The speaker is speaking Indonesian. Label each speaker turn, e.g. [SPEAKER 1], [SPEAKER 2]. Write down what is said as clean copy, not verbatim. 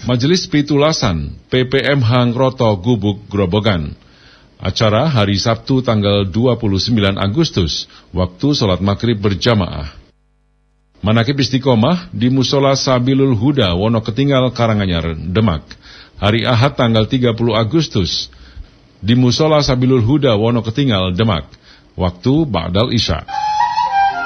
[SPEAKER 1] Majelis Pitulasan PPMH Ngroto Gubuk Grobogan. Acara hari Sabtu tanggal 29 Agustus, waktu sholat maghrib berjamaah. Manakib Istiqomah di Musola Sabilul Huda Wonoketinggal Karanganyar, Demak. Hari Ahad tanggal 30 Agustus di Musola Sabilul Huda Wonoketinggal, Demak. Waktu Ba'dal Isya.